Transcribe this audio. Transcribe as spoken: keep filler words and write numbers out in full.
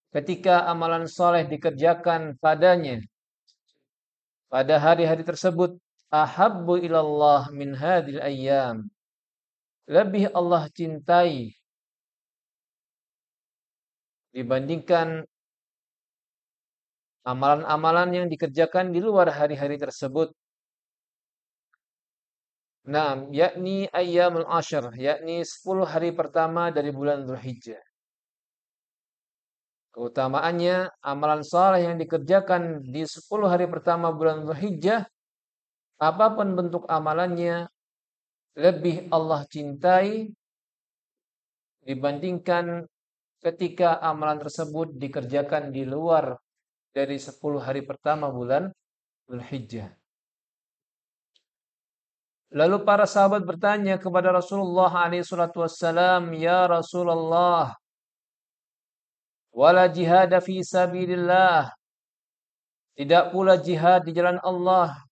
ketika amalan soleh dikerjakan padanya pada hari-hari tersebut, ahabbu ilallah min hadil ayyam. Lebih Allah cintai dibandingkan amalan-amalan yang dikerjakan di luar hari-hari tersebut. Naam, yakni ayyamul ashr, yakni sepuluh hari pertama dari bulan Dzulhijjah. Keutamaannya, amalan saleh yang dikerjakan di sepuluh hari pertama bulan Dzulhijjah, apapun bentuk amalannya, lebih Allah cintai dibandingkan ketika amalan tersebut dikerjakan di luar dari sepuluh hari pertama bulan Dzulhijjah. Lalu para sahabat bertanya kepada Rasulullah alaihi salatu wassalam, "Ya Rasulullah, wala jihad fi sabilillah." Tidak pula jihad di jalan Allah